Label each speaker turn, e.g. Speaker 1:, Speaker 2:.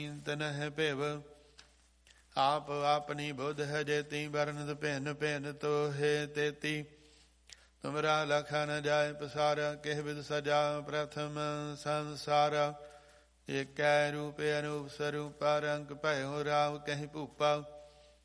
Speaker 1: ਤਨਹਿ ਭਿਵ ਆਪ ਆਪਣੀ ਬੁੱਧ ਹੈ ਜੇਤੀ ਵਰਨਤ ਭਿੰਨ ਭਿੰਨ ਤੋਹੇ ਤੇਤੀ ਤੁਮਰਾ ਲਖਾ ਨ ਜਾਏ ਪਸਾਰਾ ਕਿਹ ਵਿਦ ਸਜਾ ਪ੍ਰਥਮ ਸੰਸਾਰਾ ਏਕੈ ਰੂਪੇ ਅਨੂਪ ਸਰੂਪਾ ਰੰਗ ਭਇਓ ਰਾਵ ਕਹਿ ਭੂਪਾ